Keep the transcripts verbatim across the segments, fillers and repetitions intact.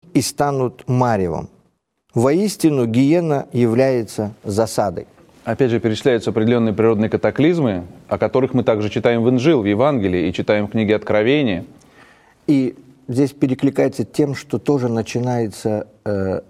и станут маревом. Воистину, гиена является засадой. Опять же, перечисляются определенные природные катаклизмы, о которых мы также читаем в Инжил, в Евангелии, и читаем в книге Откровения. И здесь перекликается тем, что тоже начинается э,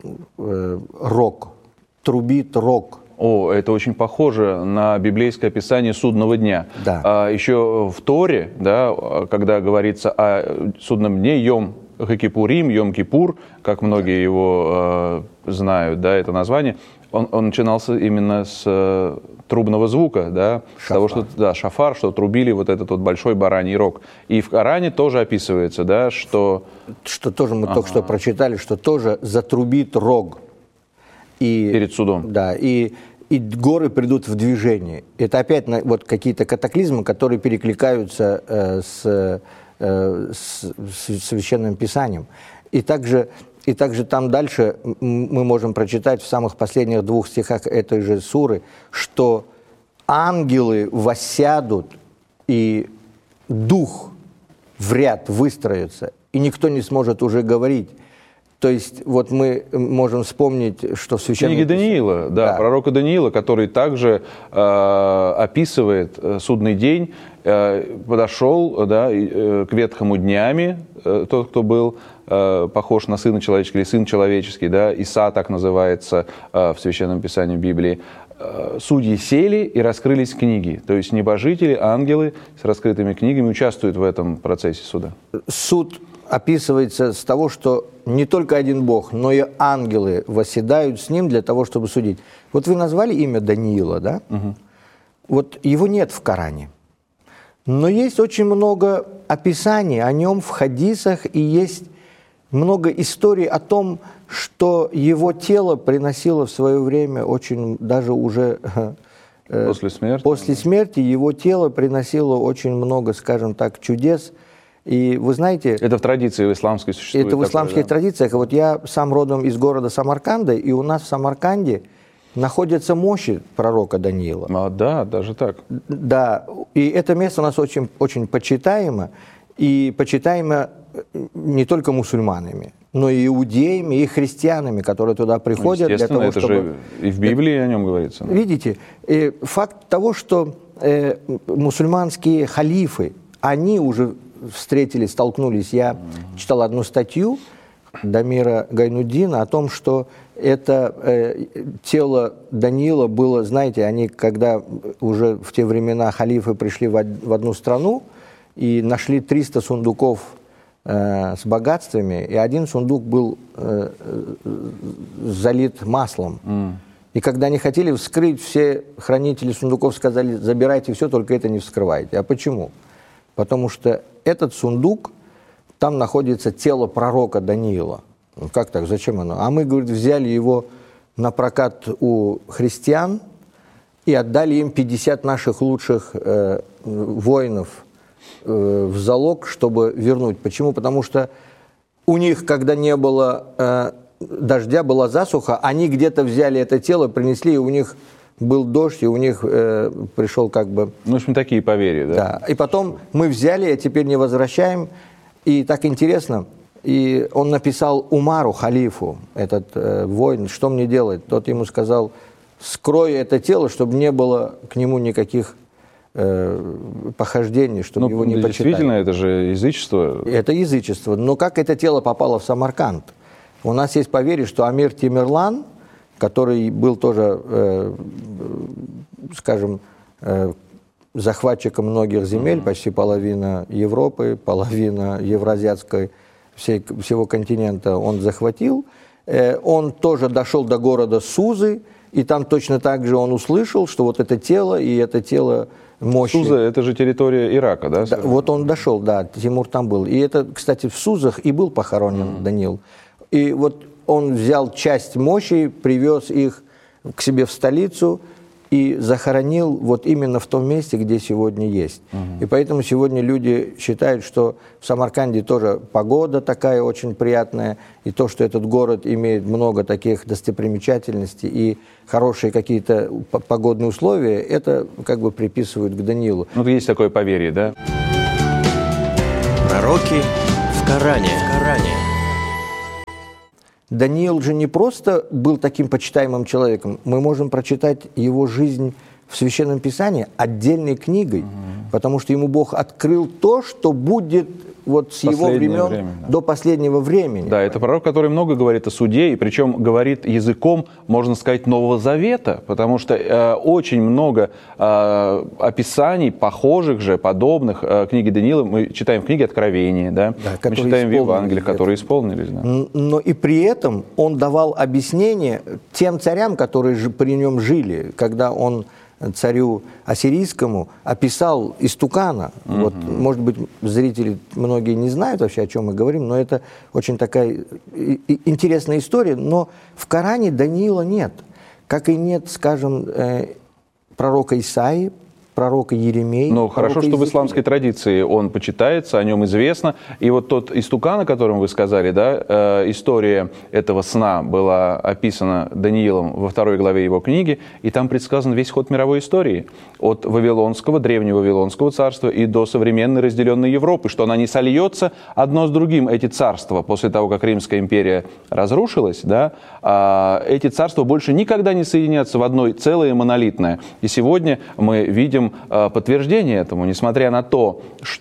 э, рог, трубит рог. О, это очень похоже на библейское описание судного дня. Да. А, еще в Торе, да, когда говорится о судном дне, Йом Хакипурим, Йом Кипур, как многие его э, знают, да, это название, он, он начинался именно с э, трубного звука, да, с того, что, да, шафар, что трубили вот этот вот большой бараний рог. И в Коране тоже описывается, да, что... Что тоже мы ага. только что прочитали, что тоже затрубит рог. И, перед судом. Да, и, и горы придут в движение. Это опять вот какие-то катаклизмы, которые перекликаются э, с, э, с, с Священным Писанием. И также, и также там дальше мы можем прочитать в самых последних двух стихах этой же суры, что ангелы воссядут, и дух в ряд выстроится, и никто не сможет уже говорить. То есть вот мы можем вспомнить, что в Священном Книге Даниила, да, да, пророка Даниила, который также э, описывает судный день, э, подошел, да, э, к ветхому днями, э, тот, кто был э, похож на сына человеческого, или сын человеческий, да, Иса так называется э, в Священном Писании Библии. Э, судьи сели и раскрылись книги, то есть небожители, ангелы с раскрытыми книгами участвуют в этом процессе суда. Суд описывается с того, что не только один Бог, но и ангелы восседают с ним для того, чтобы судить. Вот вы назвали имя Даниила, да? Угу. Вот его нет в Коране. Но есть очень много описаний о нем в хадисах, и есть много историй о том, что его тело приносило в свое время очень, даже уже... После смерти? После смерти его тело приносило очень много, скажем так, чудес. И вы знаете... Это в традиции в исламской существует. Это в исламских да? традициях. Вот я сам родом из города Самарканда, и у нас в Самарканде находятся мощи пророка Даниила. А, да, даже так. Да, и это место у нас очень, очень почитаемо, и почитаемо не только мусульманами, но и иудеями, и христианами, которые туда приходят. Естественно, для того, это чтобы... же и в Библии о нем говорится. Видите, э, факт того, что э, мусульманские халифы, они уже встретились, столкнулись. Я mm-hmm. читал одну статью Дамира Гайнуддина о том, что это э, тело Даниила было, знаете, они, когда уже в те времена халифы пришли в, в одну страну и нашли триста сундуков э, с богатствами, и один сундук был э, залит маслом. Mm. И когда они хотели вскрыть, все хранители сундуков сказали: забирайте все, только это не вскрывайте. А почему? Потому что этот сундук, там находится тело пророка Даниила. Ну, как так? Зачем оно? А мы, говорит, взяли его на прокат у христиан и отдали им пятьдесят наших лучших э, воинов э, в залог, чтобы вернуть. Почему? Потому что у них, когда не было э, дождя, была засуха, они где-то взяли это тело, принесли, и у них... был дождь, и у них э, пришел как бы... Ну, в общем, такие поверья, да? Да. И потом мы взяли, а теперь не возвращаем. И так интересно. И он написал Умару, халифу, этот э, воин, что мне делать? Тот ему сказал: скрой это тело, чтобы не было к нему никаких э, похождений, чтобы ну, его не почитали. Действительно, это же язычество. Это язычество. Но как это тело попало в Самарканд? У нас есть поверье, что Амир Тимерлан, который был тоже, э, скажем, э, захватчиком многих земель, mm-hmm. почти половина Европы, половина евразиатской, всей, всего континента он захватил. Э, он тоже дошел до города Сузы, и там точно так же он услышал, что вот это тело, и это тело мощи... Суза – это же территория Ирака, да? да? Вот он дошел, да, Тимур там был. И это, кстати, в Сузах и был похоронен mm-hmm. Даниил. И вот он взял часть мощи, привез их к себе в столицу и захоронил вот именно в том месте, где сегодня есть. Угу. И поэтому сегодня люди считают, что в Самарканде тоже погода такая очень приятная, и то, что этот город имеет много таких достопримечательностей и хорошие какие-то погодные условия, это как бы приписывают к Даниилу. Ну, есть такое поверье, да? Пророки в Коране. В Коране. Даниил же не просто был таким почитаемым человеком. Мы можем прочитать его жизнь в Священном Писании отдельной книгой, угу. потому что ему Бог открыл то, что будет вот с его времен время, да. до последнего времени. Да, это пророк, который много говорит о суде, и причем говорит языком, можно сказать, Нового Завета, потому что э, очень много э, описаний, похожих же, подобных э, книге Даниила, мы читаем в книге Откровения, да, да, мы читаем в Евангелиях, которые исполнились. Да. Но и при этом он давал объяснение тем царям, которые при нем жили, когда он царю ассирийскому описал истукана. Mm-hmm. Вот, может быть, зрители многие не знают вообще, о чем мы говорим, но это очень такая интересная история. Но в Коране Даниила нет. Как и нет, скажем, э, пророка Исаии, пророка Еремея. Ну, хорошо, что в исламской традиции он почитается, о нем известно. И вот тот истукан, о котором вы сказали, да, э, история этого сна была описана Даниилом во второй главе его книги, и там предсказан весь ход мировой истории. От Вавилонского, древнего Вавилонского царства и до современной разделенной Европы, что она не сольется одно с другим, эти царства, после того, как Римская империя разрушилась, да, э, эти царства больше никогда не соединятся в одно целое монолитное. И сегодня мы видим подтверждение этому, несмотря на то,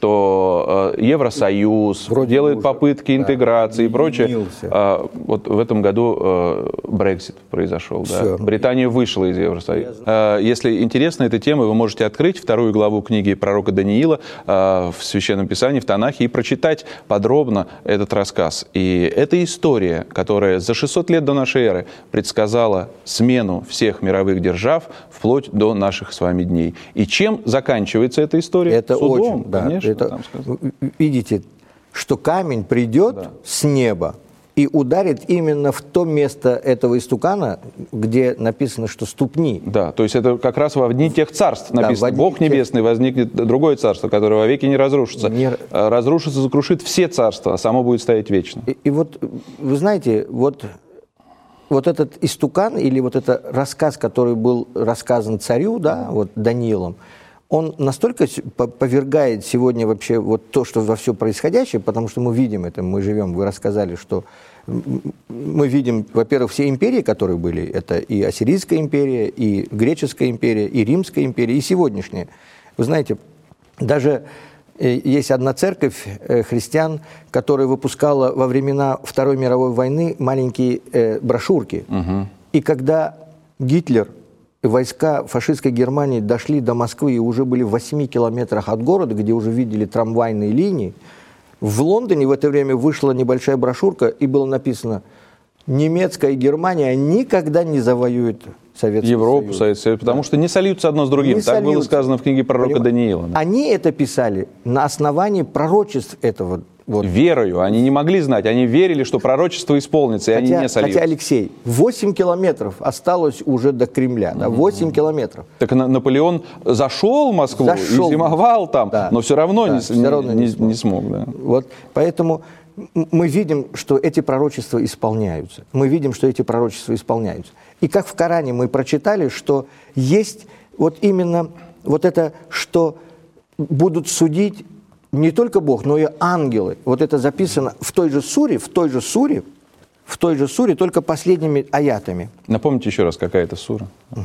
что Евросоюз Вроде делает уже, попытки да, интеграции и прочее. Вот в этом году Брексит произошел. Да. Британия вышла из Евросоюза. Если интересна эта тема, вы можете открыть вторую главу книги пророка Даниила в Священном Писании, в Танахе, и прочитать подробно этот рассказ. И эта история, которая за шестьсот лет до нашей эры предсказала смену всех мировых держав вплоть до наших с вами дней. И чем заканчивается эта история? Это Судом, очень, да. Конечно, это, видите, что камень придет да. с неба и ударит именно в то место этого истукана, где написано, что ступни. Да, то есть это как раз во дни тех царств написано. Да, Бог небесный, тех... возникнет другое царство, которое вовеки не разрушится. Не... Разрушится, закрушит все царства, а само будет стоять вечно. И, и вот, вы знаете, вот... Вот этот истукан, или вот этот рассказ, который был рассказан царю, да, вот Даниилом, он настолько повергает сегодня вообще вот то, что во все происходящее, потому что мы видим это, мы живем, вы рассказали, что мы видим, во-первых, все империи, которые были, это и Ассирийская империя, и Греческая империя, и Римская империя, и сегодняшняя. Вы знаете, даже... Есть одна церковь христиан, которая выпускала во времена Второй мировой войны маленькие э, брошюрки. Угу. И когда Гитлер и войска фашистской Германии дошли до Москвы и уже были в восьми километрах от города, где уже видели трамвайные линии, в Лондоне в это время вышла небольшая брошюрка, и было написано: немецкая Германия никогда не завоюет Советский Европу, Союз. Советский Союз, потому да. что не сольются одно с другим. Не так сольются. Было сказано в книге пророка Понимаете? Даниила. Да. Они это писали на основании пророчеств этого. Вот. Верою. Они не могли знать. Они верили, что пророчество исполнится, и хотя, они не сольются. Хотя, Алексей, восемь километров осталось уже до Кремля. Да, восемь километров. Так Наполеон зашел в Москву зашел. и зимовал там, да. но все равно, да, не, все равно не, не, смог. не смог. Да. Вот, поэтому мы видим, что эти пророчества исполняются. Мы видим, что эти пророчества исполняются. И как в Коране мы прочитали, что есть вот именно вот это, что будут судить не только Бог, но и ангелы. Вот это записано в той же суре, в той же суре, в той же суре, только последними аятами. Напомните еще раз, какая это сура. Угу.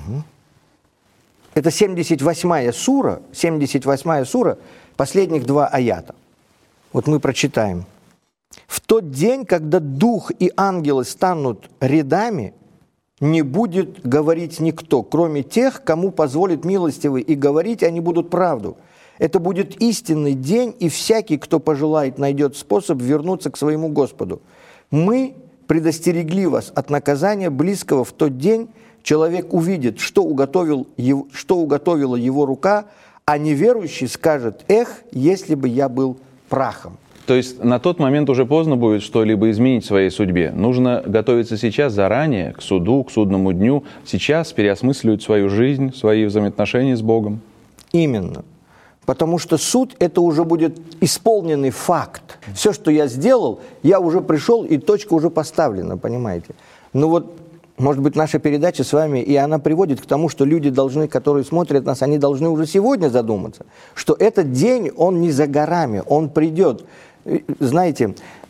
Это семьдесят восьмая сура, семьдесят восьмая сура, последних два аята. Вот мы прочитаем. «В тот день, когда дух и ангелы станут рядами, не будет говорить никто, кроме тех, кому позволит милостивый, и говорить они будут правду. Это будет истинный день, и всякий, кто пожелает, найдет способ вернуться к своему Господу. Мы предостерегли вас от наказания близкого в тот день. Человек увидит, что, уготовил его, что уготовила его рука, а неверующий скажет: эх, если бы я был прахом». То есть на тот момент уже поздно будет что-либо изменить в своей судьбе. Нужно готовиться сейчас заранее к суду, к судному дню. Сейчас переосмысливать свою жизнь, свои взаимоотношения с Богом. Именно. Потому что суд – это уже будет исполненный факт. Все, что я сделал, я уже пришел, и точка уже поставлена, понимаете? Ну вот, может быть, наша передача с вами, и она приводит к тому, что люди должны, которые смотрят нас, они должны уже сегодня задуматься, что этот день, он не за горами, он придет. Знаете,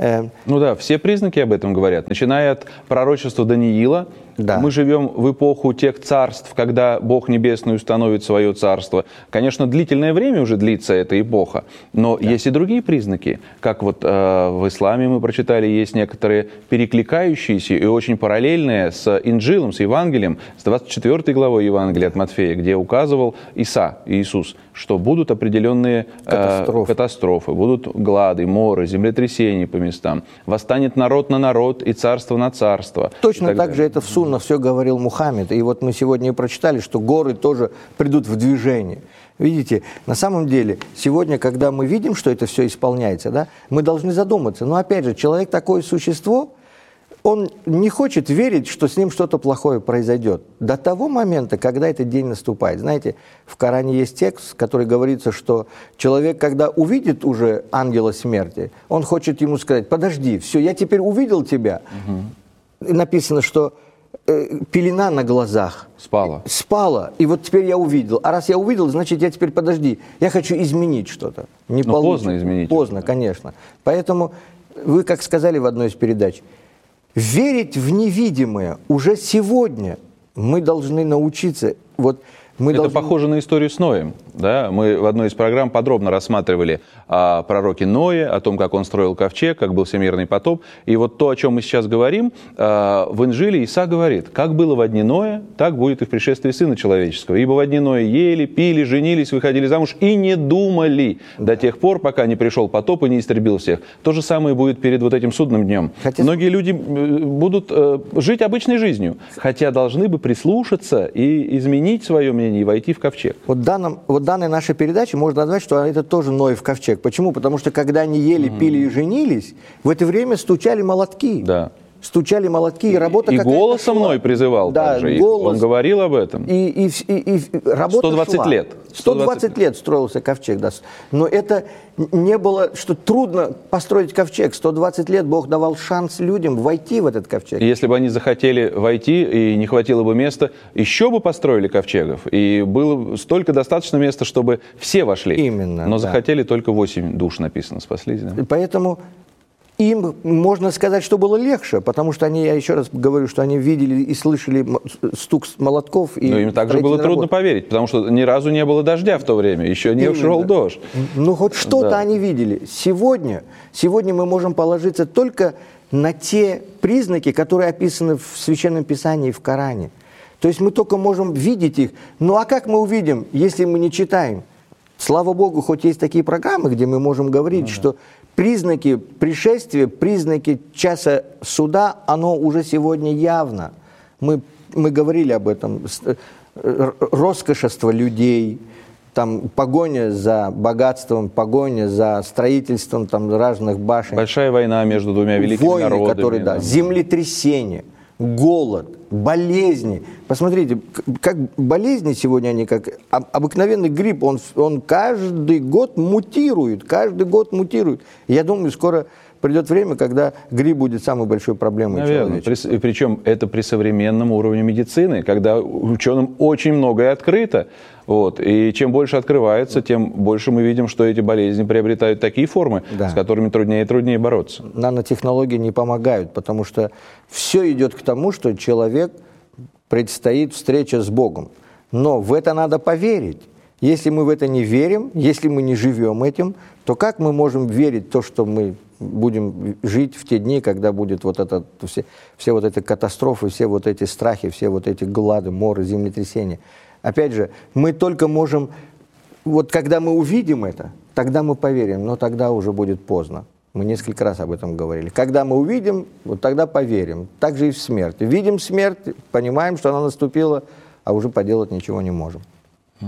Ну да, все признаки об этом говорят. Начиная от пророчества Даниила, да. Мы живем в эпоху тех царств, когда Бог Небесный установит свое царство. Конечно, длительное время уже длится эта эпоха, но да. Есть и другие признаки. Как вот э, в исламе мы прочитали, есть некоторые перекликающиеся и очень параллельные с Инджилом, с Евангелием, с двадцать четвёртой главой Евангелия от Матфея, где указывал Иса, Иисус, что будут определенные катастрофы, э, катастрофы будут глады, моры, землетрясения по местам, восстанет народ на народ и царство на царство. Точно так, так же это в Суннах все говорил Мухаммед. И вот мы сегодня и прочитали, что горы тоже придут в движение. Видите, на самом деле, сегодня, когда мы видим, что это все исполняется, да, мы должны задуматься. Но опять же, человек такое существо, он не хочет верить, что с ним что-то плохое произойдет. До того момента, когда этот день наступает. Знаете, в Коране есть текст, который говорится, что человек, когда увидит уже ангела смерти, он хочет ему сказать: подожди, все, я теперь увидел тебя. Угу. Написано, что э, пелена на глазах. Спала. Спала, и вот теперь я увидел. А раз я увидел, значит, я теперь, подожди, я хочу изменить что-то. Не Но поздно изменить. Поздно, конечно. Поэтому вы, как сказали в одной из передач, верить в невидимое уже сегодня мы должны научиться. Вот мы Это должны... похоже на историю с Ноем. Да? Мы в одной из программ подробно рассматривали о пророке Ное, о том, как он строил ковчег, как был всемирный потоп. И вот то, о чем мы сейчас говорим, в Инжиле Иса говорит: как было во дни Ноя, так будет и в пришествии Сына Человеческого. Ибо во дни Ноя ели, пили, женились, выходили замуж и не думали до тех пор, пока не пришел потоп и не истребил всех. То же самое будет перед вот этим судным днем. Хотя... Многие люди будут жить обычной жизнью, хотя должны бы прислушаться и изменить свое мнение и войти в ковчег. Вот, данном, вот данной нашей передаче можно назвать, что это тоже Ноев ковчег. Почему? Потому что когда они ели, mm-hmm. пили и женились, в это время стучали молотки. Да. Стучали молотки, и работа и какая-то голосом шла. Ной призывал да, также. Голос. Он говорил об этом. И, и, и, и работа сто двадцать шла. лет. сто двадцать лет строился ковчег. Да. Но это не было, что трудно построить ковчег. сто двадцать лет Бог давал шанс людям войти в этот ковчег. И если бы они захотели войти, и не хватило бы места, еще бы построили ковчегов. И было столько достаточно места, чтобы все вошли. Именно. Но да. захотели только восемь душ, написано, спаслись. Да? И поэтому... Им, можно сказать, что было легче, потому что они, я еще раз говорю, что они видели и слышали стук молотков. И но им также было работы. Трудно поверить, потому что ни разу не было дождя в то время, еще не шел дождь. Ну, хоть что-то да. они видели. Сегодня, сегодня мы можем положиться только на те признаки, которые описаны в Священном Писании, в Коране. То есть мы только можем видеть их. Ну, а как мы увидим, если мы не читаем? Слава Богу, хоть есть такие программы, где мы можем говорить, ну, да. что признаки пришествия, признаки часа суда, оно уже сегодня явно. Мы, мы говорили об этом. Роскошество людей, там, погоня за богатством, погоня за строительством там, разных башен. Большая война между двумя великими войны, народами. Которые, да, да. Землетрясения, голод, болезни. Посмотрите, как болезни сегодня, они как обыкновенный грипп, он, он каждый год мутирует, каждый год мутирует. Я думаю, скоро придет время, когда грипп будет самой большой проблемой человечества. При, причем это при современном уровне медицины, когда ученым очень многое открыто. Вот. И чем больше открывается, тем больше мы видим, что эти болезни приобретают такие формы, да. с которыми труднее и труднее бороться. Нанотехнологии не помогают, потому что все идет к тому, что человек предстоит встреча с Богом. Но в это надо поверить. Если мы в это не верим, если мы не живем этим, то как мы можем верить в то, что мы будем жить в те дни, когда будет вот это, все, все вот эти катастрофы, все вот эти страхи, все вот эти глады, моры, землетрясения. Опять же, мы только можем, вот когда мы увидим это, тогда мы поверим, но тогда уже будет поздно. Мы несколько раз об этом говорили. Когда мы увидим, вот тогда поверим. Так же и в смерть. Видим смерть, понимаем, что она наступила, а уже поделать ничего не можем. Угу.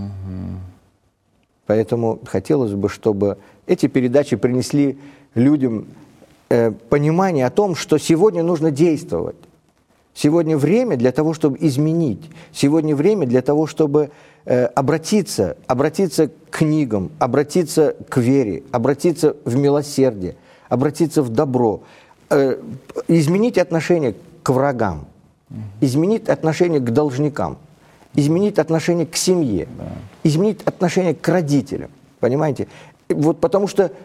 Поэтому хотелось бы, чтобы эти передачи принесли людям э, понимание о том, что сегодня нужно действовать. Сегодня время для того, чтобы изменить. Сегодня время для того, чтобы э, обратиться, обратиться к книгам, обратиться к вере, обратиться в милосердие, обратиться в добро, э, изменить отношение к врагам, изменить отношение к должникам, изменить отношение к семье, изменить отношение к родителям. Понимаете? Вот потому что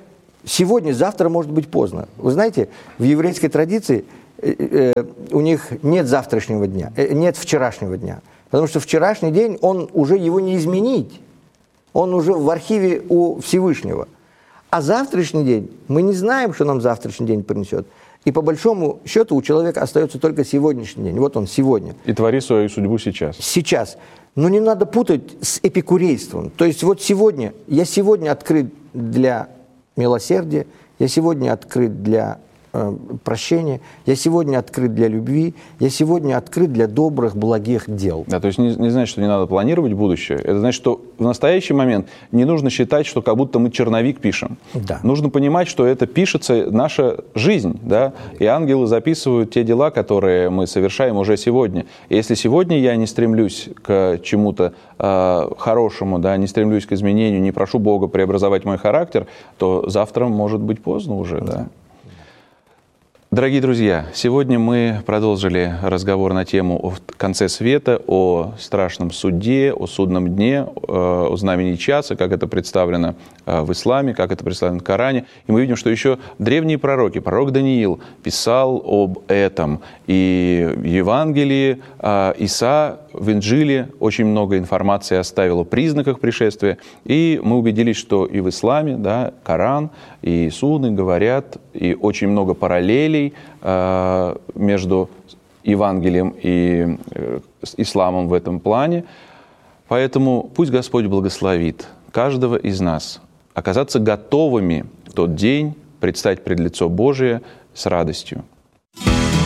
сегодня, завтра может быть поздно. Вы знаете, в еврейской традиции э, э, у них нет завтрашнего дня, э, нет вчерашнего дня. Потому что вчерашний день, он уже его не изменить. Он уже в архиве у Всевышнего. А завтрашний день, мы не знаем, что нам завтрашний день принесет. И по большому счету у человека остается только сегодняшний день. Вот он сегодня. И твори свою судьбу сейчас. Сейчас. Но не надо путать с эпикурейством. То есть вот сегодня, я сегодня открыт для милосердия, я сегодня открыт для э, прощения, я сегодня открыт для любви, я сегодня открыт для добрых, благих дел. Да, то есть не, не значит, что не надо планировать будущее. Это значит, что в настоящий момент не нужно считать, что как будто мы черновик пишем. Да. Нужно понимать, что это пишется наша жизнь, да, и ангелы записывают те дела, которые мы совершаем уже сегодня. И если сегодня я не стремлюсь к чему-то э, хорошему, да, не стремлюсь к изменению, не прошу Бога преобразовать мой характер, то завтра может быть поздно уже, да. Да. Дорогие друзья, сегодня мы продолжили разговор на тему о конце света, о страшном суде, о судном дне, о знамени часа, как это представлено в исламе, как это представлено в Коране. И мы видим, что еще древние пророки, пророк Даниил писал об этом. И в Евангелии Иса в Инджиле очень много информации оставил о признаках пришествия. И мы убедились, что и в исламе, да, Коран, и Сунны говорят, и очень много параллелей э, между Евангелием и э, исламом в этом плане. Поэтому пусть Господь благословит каждого из нас оказаться готовыми в тот день предстать пред лицо Божие с радостью.